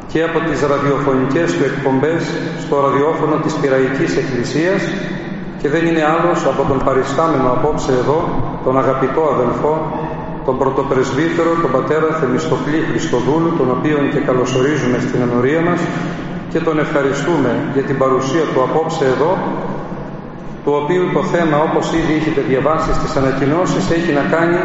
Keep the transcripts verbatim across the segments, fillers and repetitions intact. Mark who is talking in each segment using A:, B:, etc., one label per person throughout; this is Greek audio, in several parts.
A: και από τις ραδιοφωνικές του εκπομπές στο ραδιόφωνο της Πειραϊκής Εκκλησίας, και δεν είναι άλλος από τον παριστάμενο απόψε εδώ, τον αγαπητό αδελφό, τον πρωτοπρεσβύτερο, τον πατέρα Θεμιστοκλή Χριστοδούλου, τον οποίον και καλωσορίζουμε στην ενορία μας και τον ευχαριστούμε για την παρουσία του απόψε εδώ, του οποίου το θέμα, όπως ήδη έχετε διαβάσει στις ανακοινώσεις, έχει να κάνει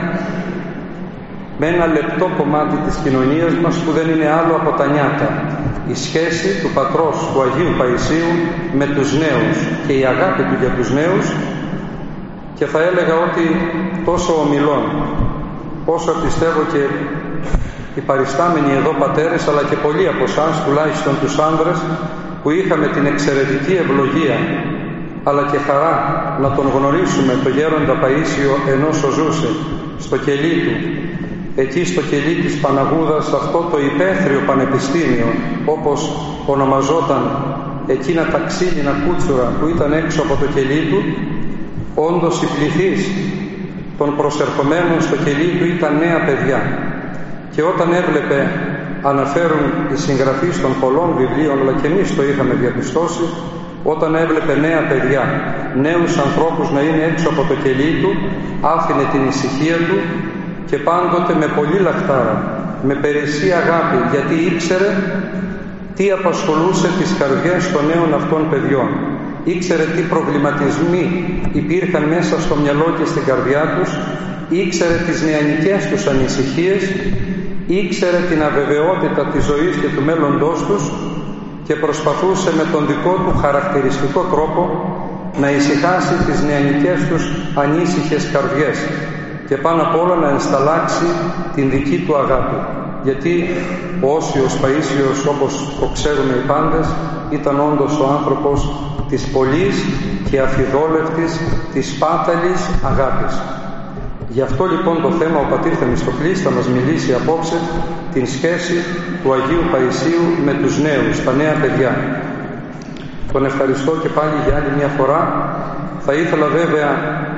A: με ένα λεπτό κομμάτι της κοινωνίας μας που δεν είναι άλλο από τα νιάτα. Η σχέση του πατρός του Αγίου Παϊσίου με τους νέους και η αγάπη του για τους νέους, και θα έλεγα ότι τόσο ομιλών, όσο πιστεύω και οι παριστάμενοι εδώ πατέρες, αλλά και πολλοί από εσάς, τουλάχιστον τους άνδρες, που είχαμε την εξαιρετική ευλογία αλλά και χαρά να τον γνωρίσουμε το γέροντα Παΐσιο ενώ ζούσε στο κελί του, εκεί στο κελί της Παναγούδας, αυτό το υπαίθριο πανεπιστήμιο, όπως ονομαζόταν εκείνα τα ξύλινα κούτσουρα που ήταν έξω από το κελί του, όντως η πληθύς των προσερχομένων στο κελί του ήταν νέα παιδιά. Και όταν έβλεπε, αναφέρουν οι συγγραφείς των πολλών βιβλίων, αλλά και εμείς το είχαμε διαπιστώσει, όταν έβλεπε νέα παιδιά, νέους ανθρώπους να είναι έξω από το κελί του, άφηνε την ησυχία του και πάντοτε με πολύ λαχτάρα, με περισσή αγάπη, γιατί ήξερε τι απασχολούσε τις καρδιές των νέων αυτών παιδιών. Ήξερε τι προβληματισμοί υπήρχαν μέσα στο μυαλό και στην καρδιά τους, ήξερε τις νεανικές τους ανησυχίες, ήξερε την αβεβαιότητα της ζωής και του μέλλοντός τους και προσπαθούσε με τον δικό του χαρακτηριστικό τρόπο να ησυχάσει τις νεανικές τους ανήσυχες καρδιές και πάνω απ' όλα να ενσταλλάξει την δική του αγάπη. Γιατί ο Όσιος Παΐσιος, όπως το ξέρουμε οι πάντες, ήταν όντως ο άνθρωπος της πολλής και αφιδόλευτης, της πάταλης αγάπης. Γι' αυτό λοιπόν το θέμα ο πατήρ Θεμιστοκλής θα μας μιλήσει απόψε την σχέση του Αγίου Παϊσίου με τους νέους, τα νέα παιδιά. Τον ευχαριστώ και πάλι για άλλη μια φορά. Θα ήθελα βέβαια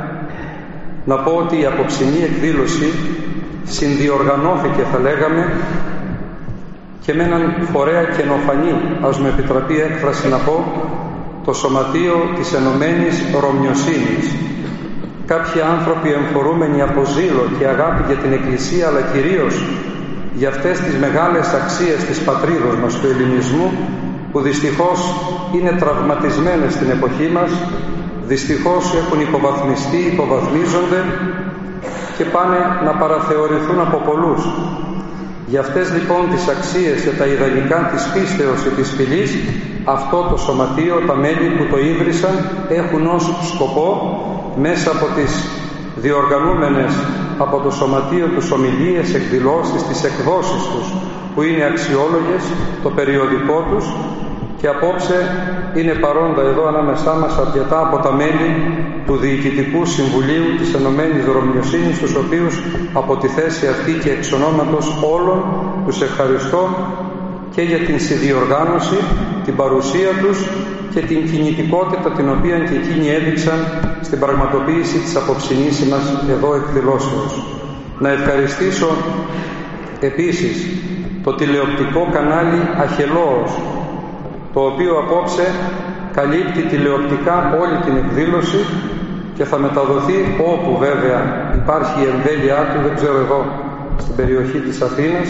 A: να πω ότι η απόψινή εκδήλωση συνδιοργανώθηκε, θα λέγαμε, και με έναν φορέα καινοφανή, ας με επιτραπεί έκφραση να πω, το Σωματείο της Ενωμένης Ρωμιοσύνης. Κάποιοι άνθρωποι εμφορούμενοι από ζήλο και αγάπη για την Εκκλησία, αλλά κυρίως για αυτές τις μεγάλες αξίες της πατρίδος μας, του ελληνισμού, που δυστυχώς είναι τραυματισμένες στην εποχή μας, δυστυχώς έχουν υποβαθμιστεί, υποβαθμίζονται και πάνε να παραθεωρηθούν από πολλούς. Για αυτές λοιπόν τις αξίες και τα ιδανικά της πίστεως και της φυλής, αυτό το σωματείο, τα μέλη που το ίδρυσαν, έχουν ως σκοπό μέσα από τις διοργανούμενες από το σωματείο τους ομιλίες, εκδηλώσεις, τις εκδόσεις τους που είναι αξιόλογες, το περιοδικό τους, και απόψε είναι παρόντα εδώ ανάμεσά μας αρκετά από τα μέλη του Διοικητικού Συμβουλίου της Ενωμένης Ρωμιοσύνης, τους οποίους από τη θέση αυτή και εξ ονόματος όλων τους ευχαριστώ και για την συνδιοργάνωση, την παρουσία τους και την κινητικότητα την οποία και εκείνοι έδειξαν στην πραγματοποίηση της απόψινής μας εδώ εκδηλώσεως. Να ευχαριστήσω επίσης το τηλεοπτικό κανάλι Αχελώος, το οποίο απόψε καλύπτει τηλεοπτικά όλη την εκδήλωση και θα μεταδοθεί όπου βέβαια υπάρχει η εμβέλειά του, δεν ξέρω εδώ στην περιοχή της Αθήνας,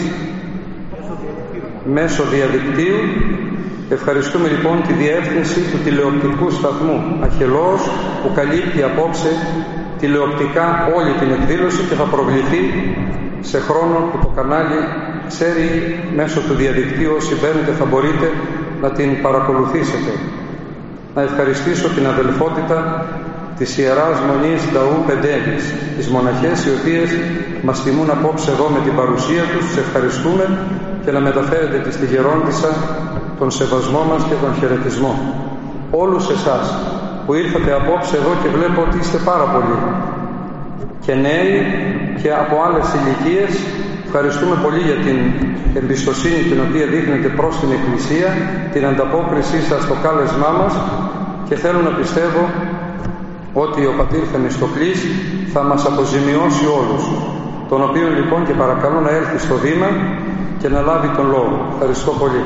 A: μέσω διαδικτύου. Ευχαριστούμε λοιπόν τη διεύθυνση του τηλεοπτικού σταθμού Αχελώος που καλύπτει απόψε τηλεοπτικά όλη την εκδήλωση και θα προβληθεί σε χρόνο που το κανάλι ξέρει μέσω του διαδικτύου. Όσοι μπαίνετε θα μπορείτε να την παρακολουθήσετε. Να ευχαριστήσω την αδελφότητα της Ιεράς Μονής Νταού Πεντέλης, τις μοναχές οι οποίες μας τιμούν απόψε εδώ με την παρουσία τους. Τους ευχαριστούμε και να μεταφέρετε τη στη Γερόντισσα τον σεβασμό μας και τον χαιρετισμό. Όλους εσάς που ήρθατε απόψε εδώ και βλέπω ότι είστε πάρα πολλοί και νέοι και από άλλες ηλικίες, ευχαριστούμε πολύ για την εμπιστοσύνη την οποία δείχνετε προς την Εκκλησία, την ανταπόκρισή σας στο κάλεσμά μας, και θέλω να πιστεύω ότι ο πατήρ Θεμιστοκλής θα μας αποζημιώσει όλους, τον οποίο λοιπόν και παρακαλώ να έλθει στο βήμα και να λάβει τον λόγο. Ευχαριστώ πολύ.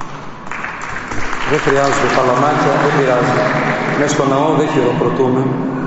A: Δεν χρειάζεται παλαμάκια, δεν πειράζει. Μες στο ναό δεν χειροκροτούμε.